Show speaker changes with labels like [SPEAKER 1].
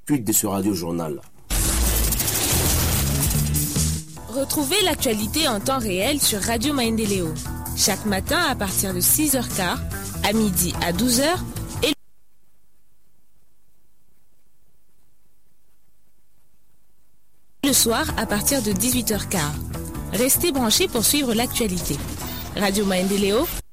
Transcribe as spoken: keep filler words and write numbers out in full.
[SPEAKER 1] Quid de ce radio-journal?
[SPEAKER 2] Retrouvez l'actualité en temps réel sur Radio Maendeleo. Chaque matin à partir de six heures quinze, à midi à douze heures et le soir à partir de dix-huit heures quinze. Restez branchés pour suivre l'actualité. Radio Maendeleo,